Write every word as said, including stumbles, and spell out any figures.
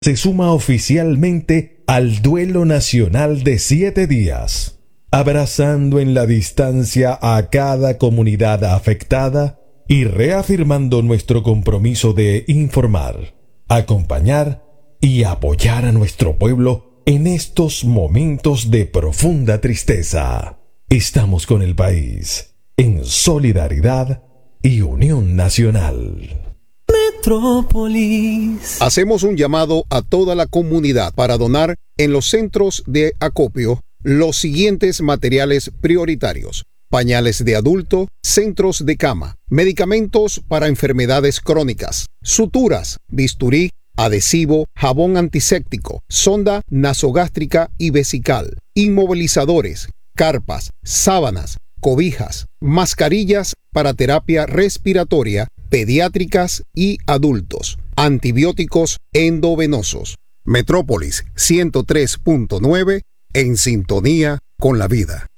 se suma oficialmente al duelo nacional de siete días, abrazando en la distancia a cada comunidad afectada y reafirmando nuestro compromiso de informar, acompañar y apoyar a nuestro pueblo en estos momentos de profunda tristeza. Estamos con el país, en solidaridad y unión nacional. Metrópolis. Hacemos un llamado a toda la comunidad para donar en los centros de acopio los siguientes materiales prioritarios: pañales de adulto, centros de cama, medicamentos para enfermedades crónicas, suturas, bisturí, adhesivo, jabón antiséptico, sonda nasogástrica y vesical, inmovilizadores, carpas, sábanas, cobijas, mascarillas para terapia respiratoria, pediátricas y adultos, antibióticos endovenosos. Metrópolis ciento tres punto nueve, en sintonía con la vida.